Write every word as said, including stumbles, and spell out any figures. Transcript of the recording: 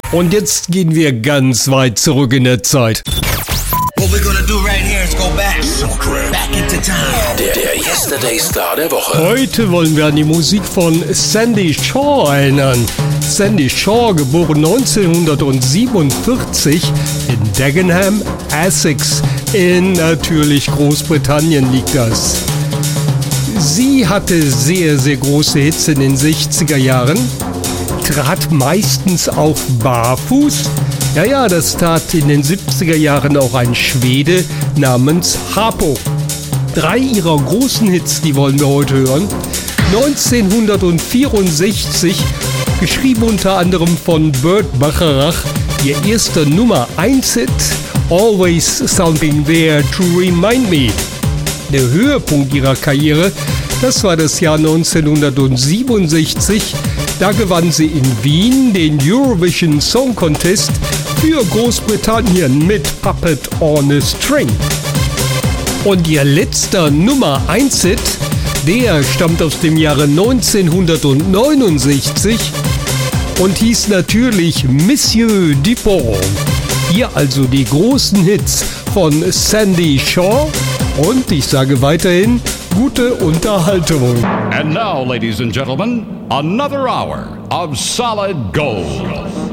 Und jetzt gehen wir ganz weit zurück in der Zeit. What we're gonna do right here is go back, back into time. Der, der Yesterday Star der Woche. Heute wollen wir an die Musik von Sandie Shaw erinnern. Sandie Shaw, geboren neunzehnhundertsiebenundvierzig in Dagenham, Essex, in natürlich Großbritannien liegt das. Sie hatte sehr, sehr große Hits in den sechziger Jahren, trat meistens auch barfuß. Ja, ja, das tat in den siebziger Jahren auch ein Schwede namens Harpo. Drei ihrer großen Hits, die wollen wir heute hören. neunzehnhundertvierundsechzig, geschrieben unter anderem von Burt Bacharach, ihr erster Nummer eins Hit, Always Something There to Remind Me. Der Höhepunkt ihrer Karriere, das war das Jahr neunzehnhundertsiebenundsechzig. Da gewann sie in Wien den Eurovision Song Contest für Großbritannien mit Puppet on a String. Und ihr letzter Nummer eins Hit, der stammt aus dem Jahre neunzehnhundertneunundsechzig und hieß natürlich Monsieur Dupont. Hier also die großen Hits von Sandie Shaw und ich sage weiterhin gute Unterhaltung. And now, ladies and gentlemen, another hour of solid gold.